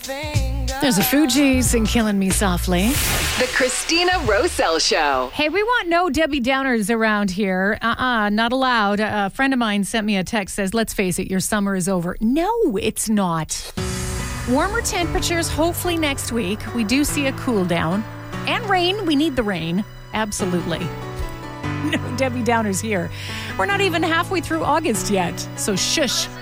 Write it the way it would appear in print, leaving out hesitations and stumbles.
There's a Fugees and Killing Me Softly. The Christina Roselle Show. Hey, we want no Debbie Downers around here. Not allowed. A friend of mine sent me a text, says, let's face it, your summer is over. No, it's not. Warmer temperatures, hopefully next week. We do see a cool down. And rain. We need the rain. Absolutely. No Debbie Downers here. We're not even halfway through August yet. So shush.